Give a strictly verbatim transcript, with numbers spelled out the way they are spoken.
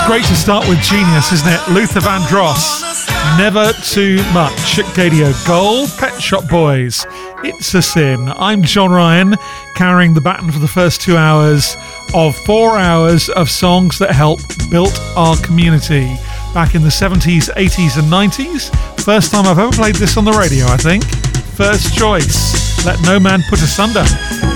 Great to start with Genius, isn't it? Luther Vandross, Never Too Much. Gadio Gold, Pet Shop Boys, It's a Sin. I'm John Ryan, carrying the baton for the first two hours of four hours of songs that helped build our community back in the seventies, eighties and nineties. First time I've ever played this on the radio, I think. First choice, Let No Man Put Asunder.